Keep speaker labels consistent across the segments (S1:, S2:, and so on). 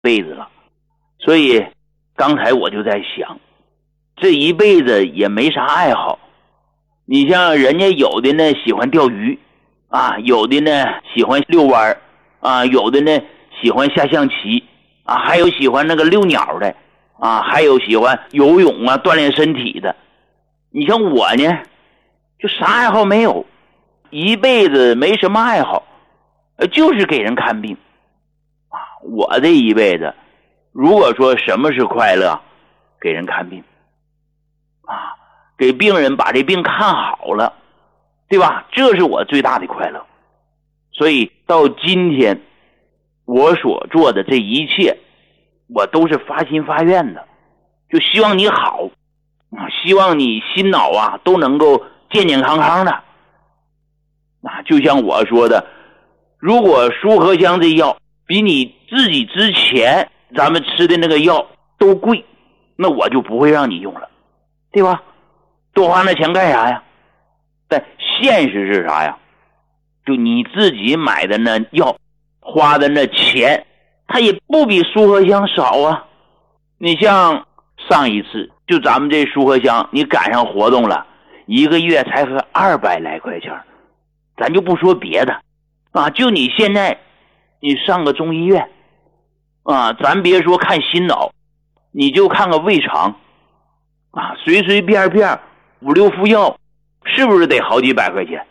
S1: 辈子了。所以刚才我就在想，这一辈子也没啥爱好。你像人家有的呢喜欢钓鱼啊，有的呢喜欢遛弯啊，有的呢喜欢下象棋啊，还有喜欢那个遛鸟的啊，还有喜欢游泳啊，锻炼身体的。你像我呢，就啥爱好没有，一辈子没什么爱好，就是给人看病啊。我这一辈子，如果说什么是快乐，给人看病啊，给病人把这病看好了，对吧？这是我最大的快乐。所以到今天我所做的这一切，我都是发心发愿的，就希望你好啊，希望你心脑啊都能够健健康康的。啊，就像我说的，如果舒和香这药比你自己之前咱们吃的那个药都贵，那我就不会让你用了，对吧？多花那钱干啥呀？但现实是啥呀？就你自己买的那药花的那钱，它也不比舒和香少啊。你像上一次就咱们这舒和香，你赶上活动了，一个月才和200来块钱，咱就不说别的啊，就你现在你上个中医院啊，咱别说看心脑，你就看个胃肠啊，随随便便5、6副药，是不是得好几百块钱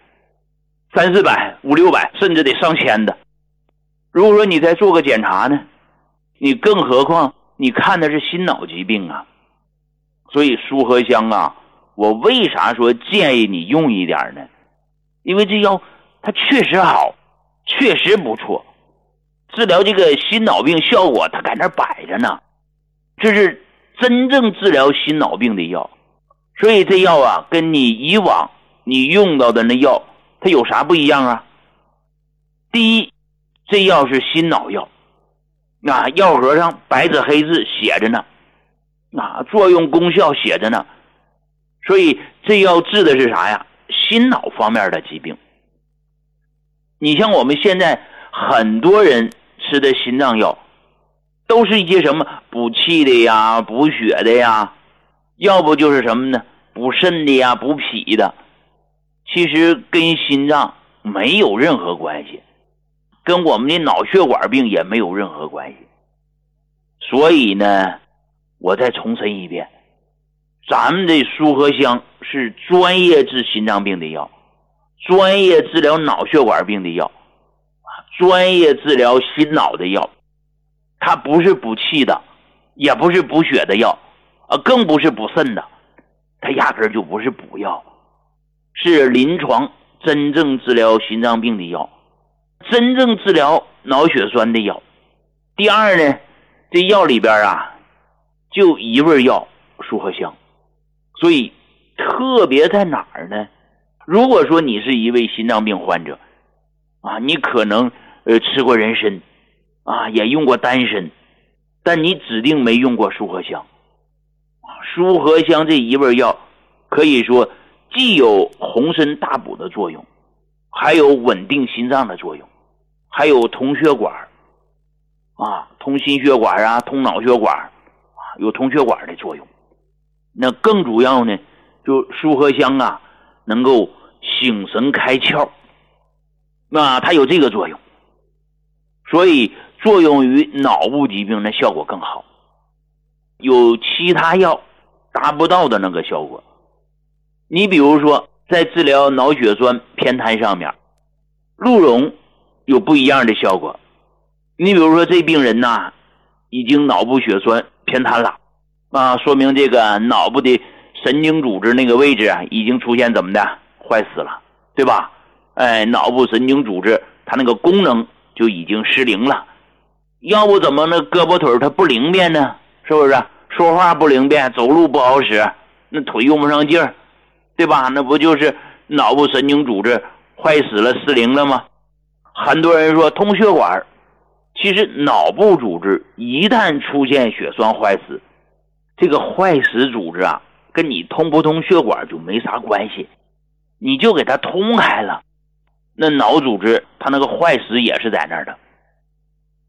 S1: ？3、400、5、600，甚至得上千的。如果说你再做个检查呢，你更何况你看的是心脑疾病啊。所以舒和香啊，我为啥说建议你用一点呢？因为这药它确实好，确实不错，治疗这个心脑病效果它在那摆着呢，这是真正治疗心脑病的药。所以这药啊，跟你以往你用到的那药它有啥不一样啊？第一，这药是心脑药，啊，药盒上白纸黑字写着呢，啊，作用功效写着呢。所以这药治的是啥呀？心脑方面的疾病。你像我们现在很多人吃的心脏药，都是一些什么补气的呀、补血的呀，要不就是什么呢？补肾的呀、补脾的。其实跟心脏没有任何关系，跟我们的脑血管病也没有任何关系。所以呢，我再重申一遍，咱们这舒和香是专业治心脏病的药，专业治疗脑血管病的药，专业治疗心脑的药。它不是补气的，也不是补血的药，更不是补肾的，它压根就不是补药，是临床真正治疗心脏病的药，真正治疗脑血栓的药。第二呢，这药里边啊就一味药舒和香。所以特别在哪儿呢？如果说你是一位心脏病患者啊，你可能吃过人参啊，也用过丹参，但你指定没用过舒和香。舒和香这一味药可以说既有洪参大补的作用，还有稳定心脏的作用，还有通血管啊，通心血管啊，通脑血管啊，有通血管的作用。那更主要呢，就舒和香啊，能够醒神开窍，那它有这个作用，所以作用于脑部疾病的效果更好，有其他药达不到的那个效果。你比如说在治疗脑血栓偏瘫上面，鹿茸有不一样的效果。你比如说这病人呐，已经脑部血栓偏瘫了啊，说明这个脑部的神经组织那个位置啊，已经出现怎么的坏死了，对吧？脑部神经组织它那个功能就已经失灵了。要不怎么那胳膊腿它不灵便呢？是不是？说话不灵便，走路不好使，那腿用不上劲儿，对吧？那不就是脑部神经组织坏死了、失灵了吗？很多人说通血管，其实脑部组织一旦出现血栓坏死，这个坏死组织啊，跟你通不通血管就没啥关系，你就给它通开了，那脑组织它那个坏死也是在那儿的。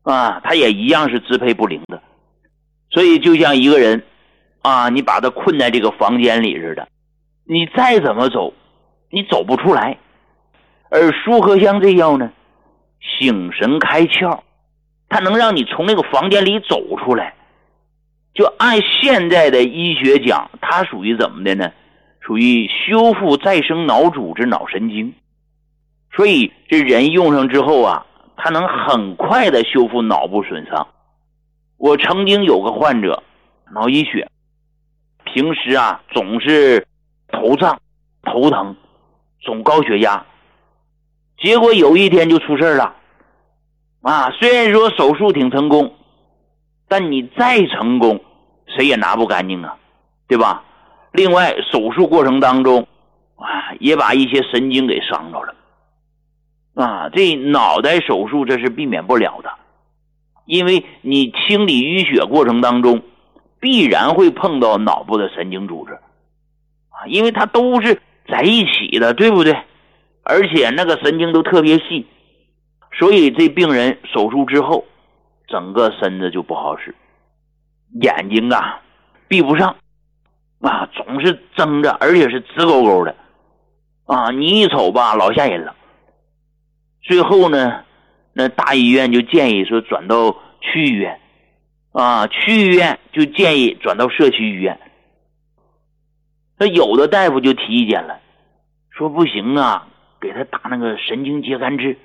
S1: 啊，它也一样是支配不灵的。所以就像一个人啊，你把他困在这个房间里似的，你再怎么走，你走不出来。而舒合香这药呢，醒神开窍，它能让你从那个房间里走出来。就按现在的医学讲，它属于怎么的呢？属于修复再生脑组织、脑神经。所以这人用上之后啊，它能很快的修复脑部损伤。我曾经有个患者脑溢血，平时啊总是头胀、头疼，总高血压，结果有一天就出事了啊！虽然说手术挺成功，但你再成功，谁也拿不干净啊，对吧？另外，手术过程当中啊，也把一些神经给伤着了啊！这脑袋手术这是避免不了的，因为你清理淤血过程当中，必然会碰到脑部的神经组织啊，因为它都是在一起的，对不对？而且那个神经都特别细，所以这病人手术之后，整个身子就不好使，眼睛啊闭不上啊，总是睁着，而且是直勾勾的啊，你一瞅吧，老吓人了。最后呢，那大医院就建议说转到区医院啊，区医院就建议转到社区医院。那有的大夫就提意见了，说不行啊，给他打那个神经节苷质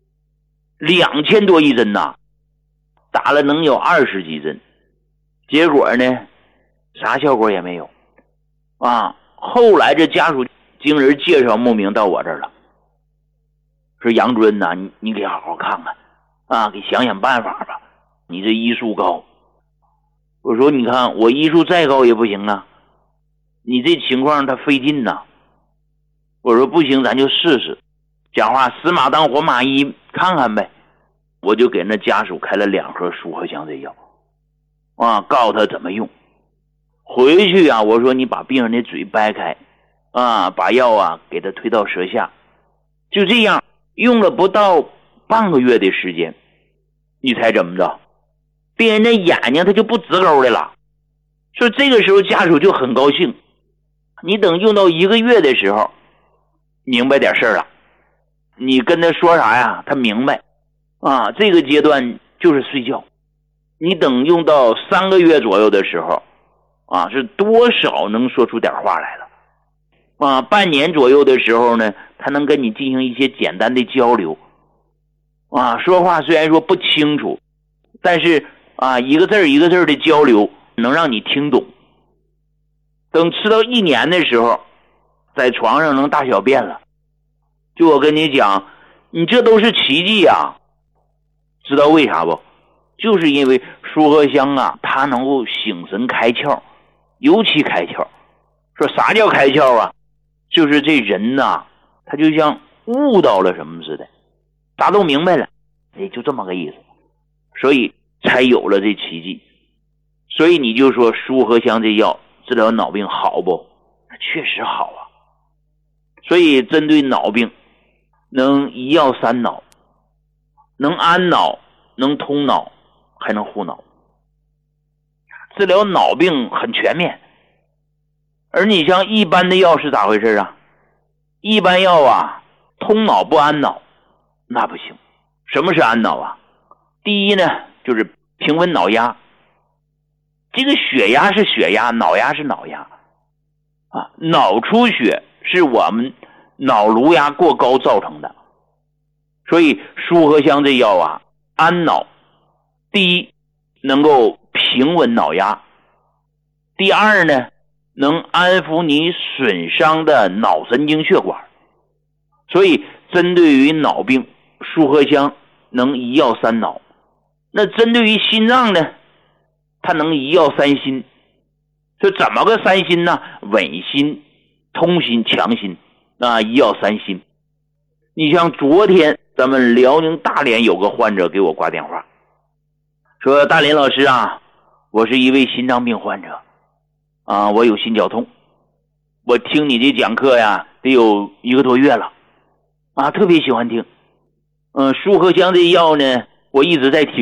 S1: ，2000多一针呐，打了能有20几针，结果呢，啥效果也没有啊。后来这家属经人介绍慕名到我这儿了，说杨主任呐，你给好好看看啊，给想想办法吧，你这医术高。我说你看我医术再高也不行啊，你这情况他费劲呐。我说不行，咱就试试，讲话死马当活马医，看看呗。我就给那家属开了2盒舒合香这药啊，告诉他怎么用。回去啊，我说你把病人的嘴掰开啊，把药啊给他推到舌下，就这样用了不到半个月的时间，你猜怎么着？病人的眼睛他就不直勾的了。所以这个时候家属就很高兴。你等用到1个月的时候，明白点事儿了，你跟他说啥呀，他明白啊。这个阶段就是睡觉。你等用到3个月左右的时候啊，是多少能说出点话来了啊。半年左右的时候呢，他能跟你进行一些简单的交流啊，说话虽然说不清楚，但是啊，一个字一个字的交流能让你听懂。等吃到1年的时候，在床上能大小便了，就我跟你讲，你这都是奇迹啊。知道为啥不？就是因为舒合香啊，它能够醒神开窍，尤其开窍。说啥叫开窍啊？就是这人呐，他就像悟到了什么似的，啥都明白了，也就这么个意思。所以才有了这奇迹。所以你就说舒合香这药治疗脑病好不？确实好啊。所以针对脑病，能一药三脑，能安脑，能通脑，还能护脑，治疗脑病很全面。而你像一般的药是咋回事啊？一般药啊，通脑不安脑，那不行。什么是安脑啊？第一呢，就是平稳脑压。这个血压是血压，脑压是脑压啊。脑出血是我们脑颅压过高造成的，所以舒合香这药啊，安脑。第一，能够平稳脑压；第二呢，能安抚你损伤的脑神经血管。所以针对于脑病，舒合香能一药三脑。那针对于心脏呢，它能一药三心。这怎么个三心呢？稳心、通心、强心啊，一药三心。你像昨天咱们辽宁大连有个患者给我挂电话，说大连老师啊，我是一位心脏病患者啊，我有心绞痛，我听你这讲课呀得有1个多月了啊，特别喜欢听。舒合香这药呢，我一直在听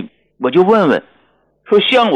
S1: 我就问问，说像我